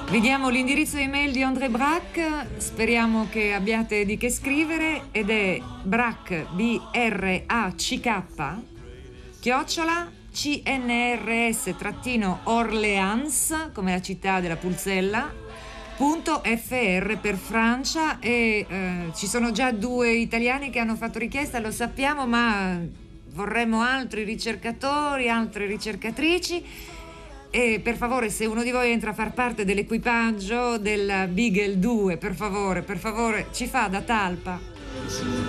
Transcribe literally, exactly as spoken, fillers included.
Vi diamo l'indirizzo email di André Brac, speriamo che abbiate di che scrivere, ed è brac, B R A C K, chiocciola C N R S trattino Orleans, come la città della Pulzella, punto F R per Francia. E eh, ci sono già due italiani che hanno fatto richiesta, lo sappiamo, ma vorremmo altri ricercatori, altre ricercatrici. E per favore, se uno di voi entra a far parte dell'equipaggio del Beagle due, per favore, per favore, ci fa da talpa.